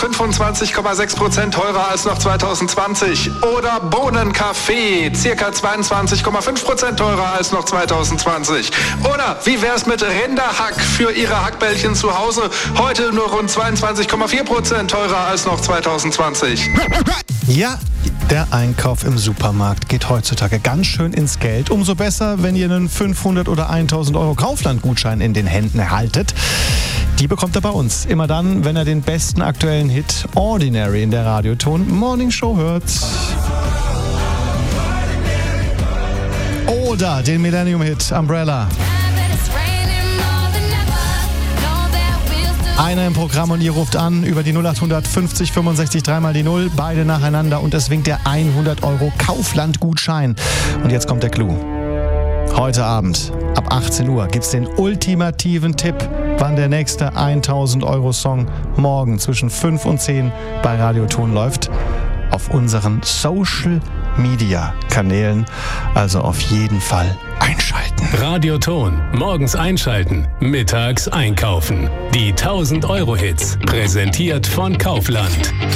25,6% teurer als noch 2020. Oder Bohnenkaffee, circa 22,5% teurer als noch 2020. Oder wie wär's mit Rinderhack für Ihre Hackbällchen zu Hause? Heute nur rund 22,4% teurer als noch 2020. Ja, der Einkauf im Supermarkt geht heutzutage ganz schön ins Geld. Umso besser, wenn ihr einen 500 oder 1000 Euro Kaufland-Gutschein in den Händen haltet. Die bekommt er bei uns. Immer dann, wenn er den besten aktuellen Hit Ordinary in der Radioton Morning Show hört. Oder den Millennium-Hit Umbrella. Einer im Programm und ihr ruft an über die 0800 50 65 3 die 0, beide nacheinander und es winkt der 100 Euro Kaufland-Gutschein. Und jetzt kommt der Clou. Heute Abend ab 18 Uhr gibt's den ultimativen Tipp, wann der nächste 1000 Euro Song morgen zwischen 5 und 10 bei Radioton läuft. Auf unseren Social Media Kanälen, also auf jeden Fall einschalten. Radioton, morgens einschalten, mittags einkaufen. Die 1000 Euro Hits, präsentiert von Kaufland.